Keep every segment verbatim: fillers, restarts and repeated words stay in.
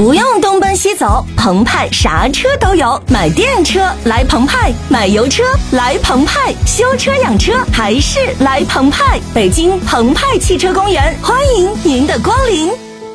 不用东奔西走，澎湃啥车都有。买电车来澎湃，买油车来澎湃，修车养车还是来澎湃。北京澎湃汽车公园，欢迎您的光临。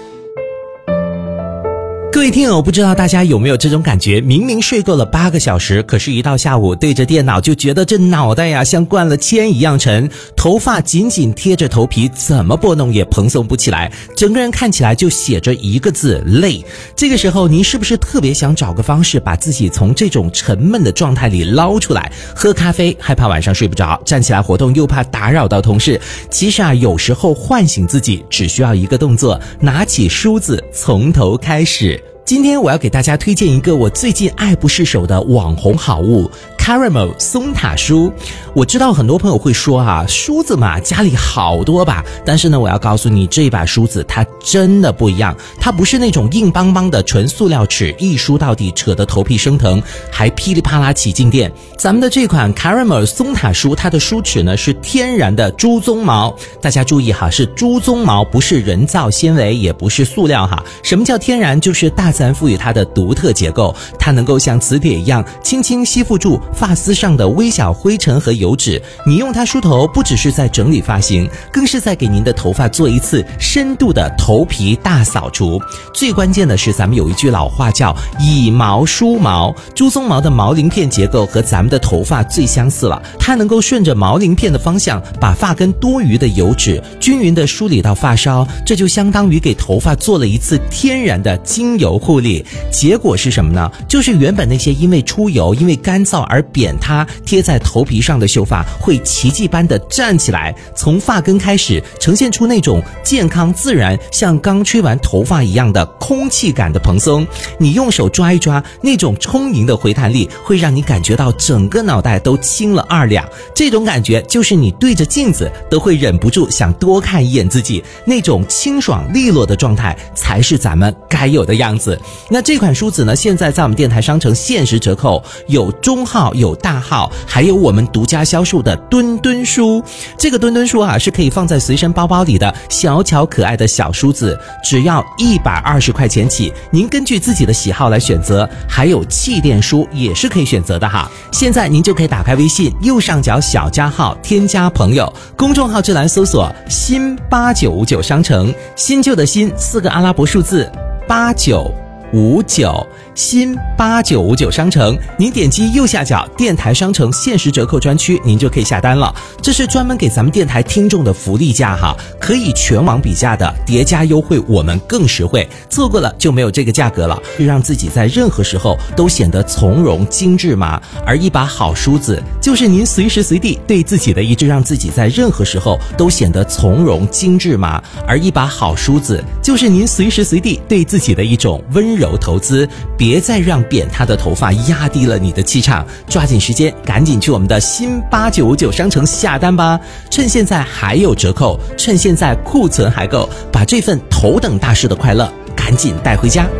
各位听友，不知道大家有没有这种感觉，明明睡够了八个小时，可是一到下午对着电脑就觉得这脑袋呀像灌了铅一样沉，头发紧紧贴着头皮，怎么拨弄也蓬松不起来，整个人看起来就写着一个字，累。这个时候您是不是特别想找个方式把自己从这种沉闷的状态里捞出来？喝咖啡害怕晚上睡不着，站起来活动又怕打扰到同事。其实啊，有时候唤醒自己只需要一个动作，拿起梳子从头开始。今天我要给大家推荐一个我最近爱不释手的网红好物Caramel 松塔梳。我知道很多朋友会说啊，梳子嘛家里好多把，但是呢我要告诉你，这把梳子它真的不一样，它不是那种硬邦邦的纯塑料齿，一梳到底扯得头皮生疼，还噼里啪啦起静电。咱们的这款 Caramel 松塔梳，它的梳齿呢是天然的猪鬃毛，大家注意哈，是猪鬃毛，不是人造纤维，也不是塑料哈。什么叫天然？就是大自然赋予它的独特结构，它能够像磁铁一样轻轻吸附住发丝上的微小灰尘和油脂。你用它梳头，不只是在整理发型，更是在给您的头发做一次深度的头皮大扫除。最关键的是，咱们有一句老话叫以毛梳毛，猪鬃毛的毛鳞片结构和咱们的头发最相似了，它能够顺着毛鳞片的方向，把发根多余的油脂均匀地梳理到发梢，这就相当于给头发做了一次天然的精油护理。结果是什么呢？就是原本那些因为出油、因为干燥而扁塌贴在头皮上的秀发会奇迹般的站起来，从发根开始呈现出那种健康自然，像刚吹完头发一样的空气感的蓬松。你用手抓一抓，那种充盈的回弹力会让你感觉到整个脑袋都轻了二两。这种感觉就是你对着镜子都会忍不住想多看一眼自己，那种清爽利落的状态才是咱们该有的样子。那这款梳子呢，现在在我们电台商城限时折扣，有中号有大号，还有我们独家销售的墩墩梳。这个墩墩梳啊，是可以放在随身包包里的小巧可爱的小梳子，只要一百二十块钱起，您根据自己的喜好来选择。还有气垫梳也是可以选择的哈。现在您就可以打开微信右上角小加号，添加朋友，公众号之栏搜索新八九五九商城，新旧的新四个阿拉伯数字八九五九，新八九五九商城，您点击右下角电台商城限时折扣专区，您就可以下单了。这是专门给咱们电台听众的福利价哈，可以全网比价的，叠加优惠我们更实惠，错过了就没有这个价格了，让自己在任何时候都显得从容精致嘛。而一把好梳子，就是您随时随地对自己的一致，让自己在任何时候都显得从容精致嘛。而一把好梳子，就是您随时随地对自己的一种温柔投资。别再让扁塌的头发压低了你的气场，抓紧时间赶紧去我们的新八九五九商城下单吧，趁现在还有折扣，趁现在库存还够，把这份头等大事的快乐赶紧带回家。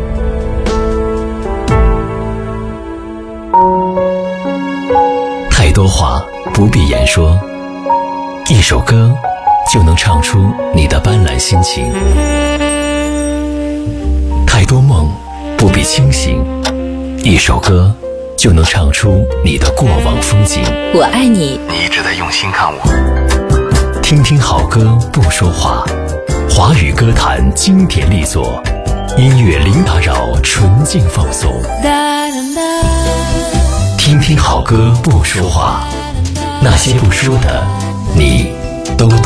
太多话不必言说，一首歌就能唱出你的斑斓心情。太多梦不必清醒，一首歌就能唱出你的过往风景。 我爱你， 你一直在用心看我。听听好歌不说话，华语歌坛经典力作，音乐零打扰，纯净放松。听听好歌不说话，那些不说的你都懂。